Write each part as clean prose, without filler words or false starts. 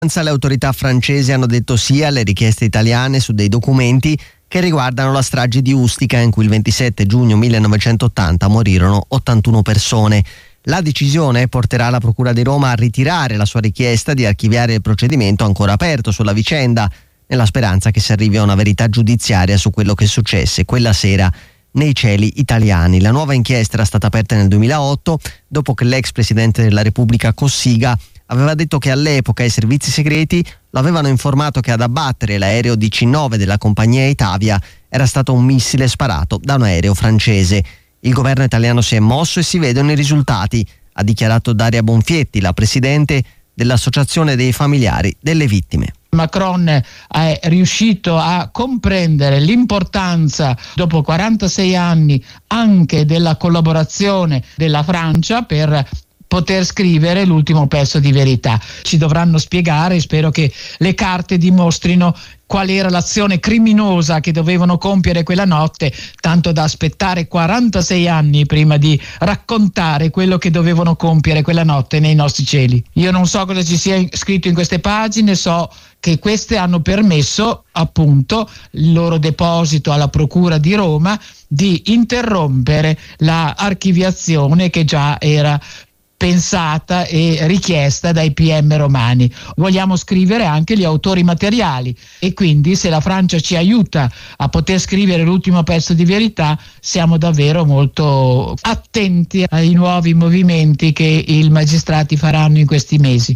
Le autorità francesi hanno detto sì alle richieste italiane su dei documenti che riguardano la strage di Ustica, in cui il 27 giugno 1980 morirono 81 persone. La decisione porterà la Procura di Roma a ritirare la sua richiesta di archiviare il procedimento ancora aperto sulla vicenda, nella speranza che si arrivi a una verità giudiziaria su quello che successe quella sera nei cieli italiani. La nuova inchiesta era stata aperta nel 2008, dopo che l'ex presidente della Repubblica Cossiga aveva detto che all'epoca i servizi segreti lo avevano informato che ad abbattere l'aereo DC-9 della compagnia Itavia era stato un missile sparato da un aereo francese. Il governo italiano si è mosso e si vedono i risultati, ha dichiarato Daria Bonfietti, la presidente dell'Associazione dei familiari delle vittime. Macron è riuscito a comprendere l'importanza, dopo 46 anni, anche della collaborazione della Francia per poter scrivere l'ultimo pezzo di verità. Ci dovranno spiegare, spero che le carte dimostrino qual era l'azione criminosa che dovevano compiere quella notte, tanto da aspettare 46 anni prima di raccontare quello che dovevano compiere quella notte nei nostri cieli. Io non so cosa ci sia scritto in queste pagine, so che queste hanno permesso, appunto, il loro deposito alla Procura di Roma di interrompere la archiviazione che già era pensata e richiesta dai PM romani. Vogliamo scrivere anche gli autori materiali e quindi se la Francia ci aiuta a poter scrivere l'ultimo pezzo di verità, siamo davvero molto attenti ai nuovi movimenti che i magistrati faranno in questi mesi.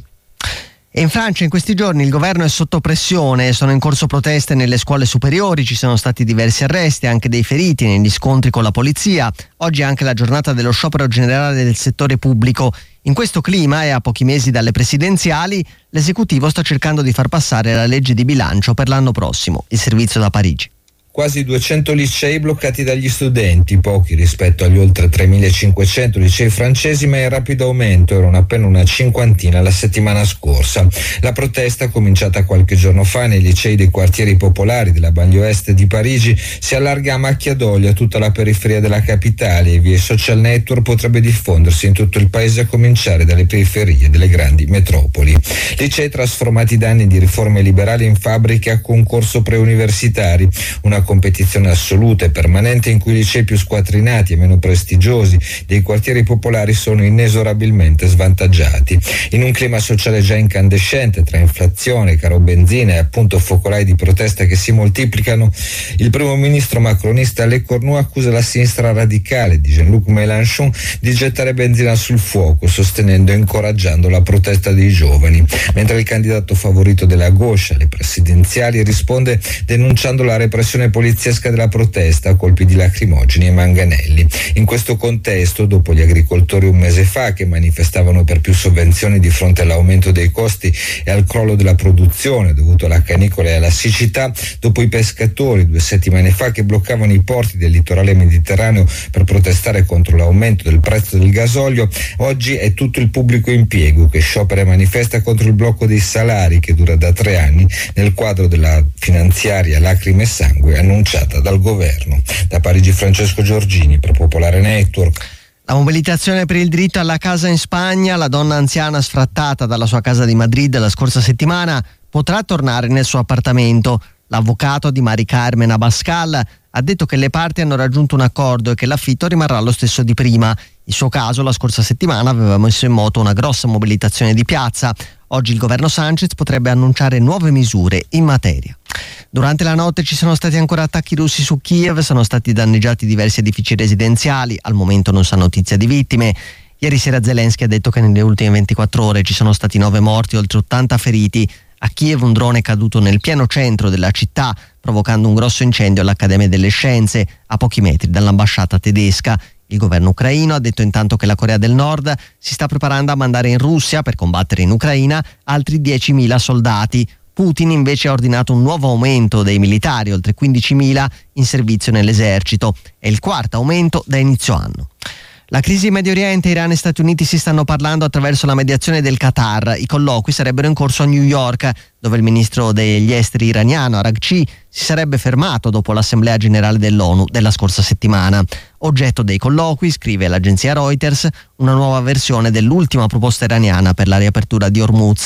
E in Francia in questi giorni il governo è sotto pressione, sono in corso proteste nelle scuole superiori, ci sono stati diversi arresti, anche dei feriti negli scontri con la polizia. Oggi è anche la giornata dello sciopero generale del settore pubblico. In questo clima e a pochi mesi dalle presidenziali, l'esecutivo sta cercando di far passare la legge di bilancio per l'anno prossimo. Il servizio da Parigi. Quasi 200 licei bloccati dagli studenti, pochi rispetto agli oltre 3.500 licei francesi, ma in rapido aumento, erano appena una cinquantina la settimana scorsa. La protesta, cominciata qualche giorno fa nei licei dei quartieri popolari della banlieue est di Parigi, si allarga a macchia d'olio a tutta la periferia della capitale e via social network potrebbe diffondersi in tutto il paese, a cominciare dalle periferie delle grandi metropoli. Licei trasformati da anni di riforme liberali in fabbriche a concorso preuniversitari, una competizione assoluta e permanente in cui i licei più squattrinati e meno prestigiosi dei quartieri popolari sono inesorabilmente svantaggiati. In un clima sociale già incandescente, tra inflazione, caro benzina e appunto focolai di protesta che si moltiplicano, il primo ministro macronista Le Cornu accusa la sinistra radicale di Jean-Luc Mélenchon di gettare benzina sul fuoco, sostenendo e incoraggiando la protesta dei giovani, mentre il candidato favorito della gauche alle presidenziali risponde denunciando la repressione poliziesca della protesta a colpi di lacrimogeni e manganelli. In questo contesto, dopo gli agricoltori un mese fa che manifestavano per più sovvenzioni di fronte all'aumento dei costi e al crollo della produzione dovuto alla canicola e alla siccità, dopo i pescatori 2 settimane fa che bloccavano i porti del litorale mediterraneo per protestare contro l'aumento del prezzo del gasolio, oggi è tutto il pubblico impiego che sciopera e manifesta contro il blocco dei salari che dura da 3 anni nel quadro della finanziaria lacrime e sangue annunciata dal governo. Da Parigi Francesco Giorgini per Popolare Network. La mobilitazione per il diritto alla casa in Spagna, la donna anziana sfrattata dalla sua casa di Madrid la scorsa settimana potrà tornare nel suo appartamento. L'avvocato di Mari Carmen Abascal ha detto che le parti hanno raggiunto un accordo e che l'affitto rimarrà lo stesso di prima. Il suo caso la scorsa settimana aveva messo in moto una grossa mobilitazione di piazza. Oggi il governo Sanchez potrebbe annunciare nuove misure in materia. Durante la notte ci sono stati ancora attacchi russi su Kiev, sono stati danneggiati diversi edifici residenziali, al momento non si ha notizia di vittime. Ieri sera Zelensky ha detto che nelle ultime 24 ore ci sono stati 9 morti e oltre 80 feriti. A Kiev un drone è caduto nel pieno centro della città, provocando un grosso incendio all'Accademia delle Scienze, a pochi metri dall'ambasciata tedesca. Il governo ucraino ha detto intanto che la Corea del Nord si sta preparando a mandare in Russia, per combattere in Ucraina, altri 10.000 soldati. Putin invece ha ordinato un nuovo aumento dei militari, oltre 15.000 in servizio nell'esercito. È il quarto aumento da inizio anno. La crisi in Medio Oriente, Iran e Stati Uniti si stanno parlando attraverso la mediazione del Qatar. I colloqui sarebbero in corso a New York, dove il ministro degli esteri iraniano Araghchi si sarebbe fermato dopo l'Assemblea Generale dell'ONU della scorsa settimana. Oggetto dei colloqui, scrive l'agenzia Reuters, una nuova versione dell'ultima proposta iraniana per la riapertura di Hormuz.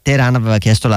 Teheran aveva chiesto la